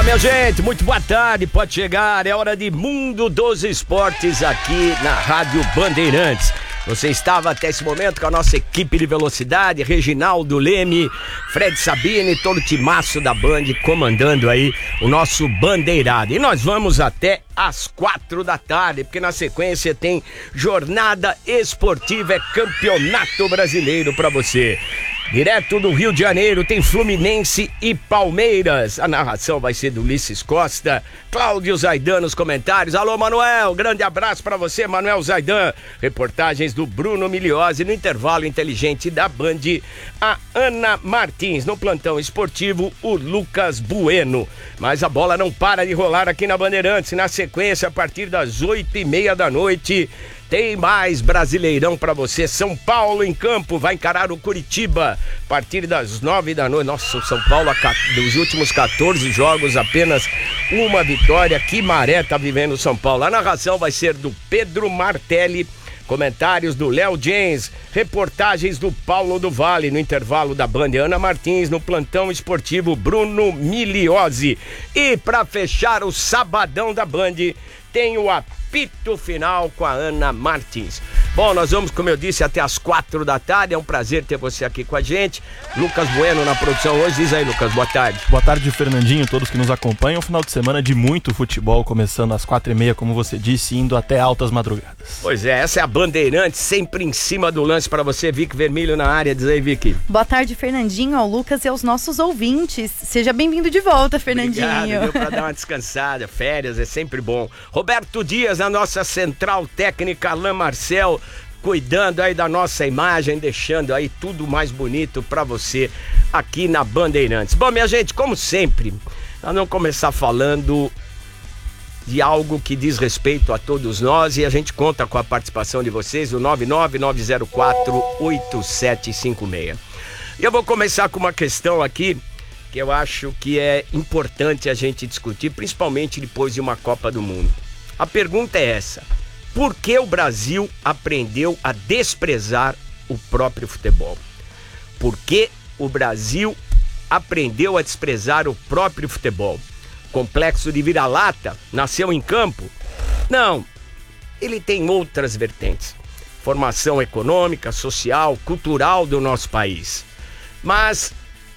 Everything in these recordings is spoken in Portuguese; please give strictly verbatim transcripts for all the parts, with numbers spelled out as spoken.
minha gente, muito boa tarde, pode chegar, é hora de Mundo dos Esportes aqui na Rádio Bandeirantes. Você estava até esse momento com a nossa equipe de velocidade, Reginaldo Leme, Fred Sabine, todo o timaço da Band comandando aí o nosso bandeirado. E nós vamos até às quatro da tarde, porque na sequência tem Jornada Esportiva, é Campeonato Brasileiro para você. Direto do Rio de Janeiro tem Fluminense e Palmeiras. A narração vai ser do Ulisses Costa, Cláudio Zaidan nos comentários. Alô, Manuel, grande abraço pra você, Manuel Zaidan. Reportagens do Bruno Miliose no intervalo inteligente da Band, a Ana Martins. No plantão esportivo, o Lucas Bueno. Mas a bola não para de rolar aqui na Bandeirantes. Na sequência, a partir das oito e meia da noite... tem mais Brasileirão pra você. São Paulo em campo, vai encarar o Curitiba a partir das nove da noite. Nossa, o São Paulo, dos últimos quatorze jogos, apenas uma vitória. Que maré tá vivendo o São Paulo. A narração vai ser do Pedro Martelli, comentários do Léo James, reportagens do Paulo do Vale. No intervalo da Band, Ana Martins. No plantão esportivo, Bruno Miliose. E pra fechar o sabadão da Band, tem o apito final com a Ana Martins. Bom, nós vamos, como eu disse, até as quatro da tarde. É um prazer ter você aqui com a gente. Lucas Bueno na produção hoje. Diz aí, Lucas, boa tarde. Boa tarde, Fernandinho, todos que nos acompanham. Final de semana de muito futebol, começando às quatro e meia, como você disse, indo até altas madrugadas. Pois é, essa é a Bandeirante, sempre em cima do lance para você. Vicky Vermelho na área. Diz aí, Vicky. Boa tarde, Fernandinho, ao Lucas e aos nossos ouvintes. Seja bem-vindo de volta, Fernandinho. Obrigado, deu pra dar uma descansada. Férias é sempre bom. Roberto Dias, na nossa central técnica, Alain Marcel, cuidando aí da nossa imagem, deixando aí tudo mais bonito pra você aqui na Bandeirantes. Bom, minha gente, como sempre, nós vamos começar falando de algo que diz respeito a todos nós e a gente conta com a participação de vocês, o nove nove nove zero quatro oito sete cinco seis. E eu vou começar com uma questão aqui que eu acho que é importante a gente discutir, principalmente depois de uma Copa do Mundo. A pergunta é essa: por que o Brasil aprendeu a desprezar o próprio futebol? Por que o Brasil aprendeu a desprezar o próprio futebol? Complexo de vira-lata? Nasceu em campo? Não, ele tem outras vertentes. Formação econômica, social, cultural do nosso país. Mas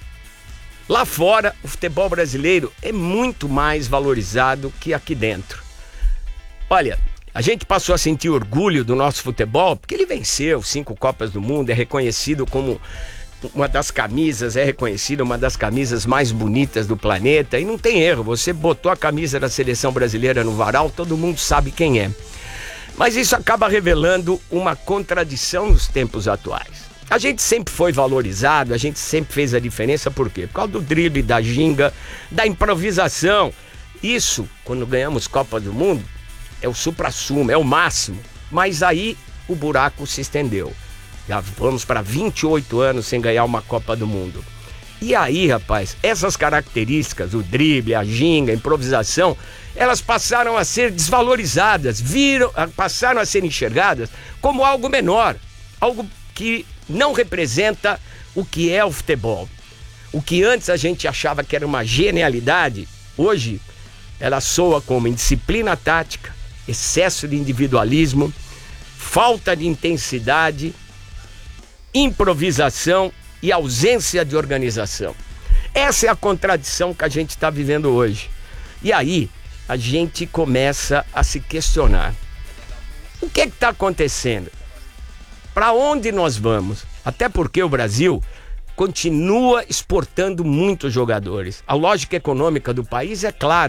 lá fora, o futebol brasileiro é muito mais valorizado que aqui dentro. Olha, a gente passou a sentir orgulho do nosso futebol porque ele venceu cinco Copas do Mundo, é reconhecido como uma das camisas, é reconhecido uma das camisas mais bonitas do planeta e não tem erro, você botou a camisa da seleção brasileira no varal, todo mundo sabe quem é. Mas isso acaba revelando uma contradição nos tempos atuais. A gente sempre foi valorizado, a gente sempre fez a diferença, por quê? Por causa do drible, da ginga, da improvisação. Isso, quando ganhamos Copa do Mundo, é o supra-sumo, é o máximo. Mas aí o buraco se estendeu. Já vamos para vinte e oito anos sem ganhar uma Copa do Mundo. E aí, rapaz, essas características, o drible, a ginga, a improvisação, elas passaram a ser desvalorizadas, viram, passaram a ser enxergadas como algo menor, algo que não representa o que é o futebol. O que antes a gente achava que era uma genialidade, hoje ela soa como indisciplina tática, excesso de individualismo, falta de intensidade, improvisação e ausência de organização. Essa é a contradição que a gente está vivendo hoje. E aí a gente começa a se questionar. O que é que está acontecendo? Para onde nós vamos? Até porque o Brasil continua exportando muitos jogadores. A lógica econômica do país é clara.